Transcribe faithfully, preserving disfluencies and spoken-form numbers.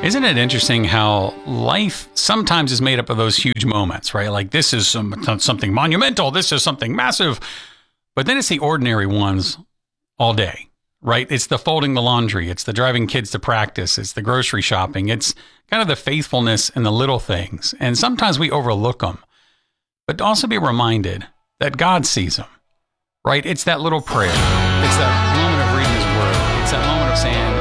Isn't it interesting how life sometimes is made up of those huge moments, right? Like this is some, something monumental. This is something massive. But then it's the ordinary ones all day, right? It's the folding the laundry. It's the driving kids to practice. It's the grocery shopping. It's kind of the faithfulness in the little things. And sometimes we overlook them. But also be reminded that God sees them, right? It's that little prayer. It's that moment of reading his word. It's that moment of saying,